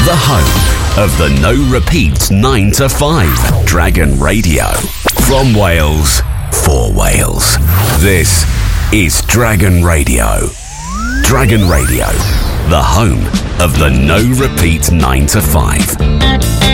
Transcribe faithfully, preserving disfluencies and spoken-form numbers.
The home of the No Repeat nine to five. Dragon Radio. From Wales, for Wales. This is Dragon Radio. Dragon Radio. The home of the No Repeat nine to five.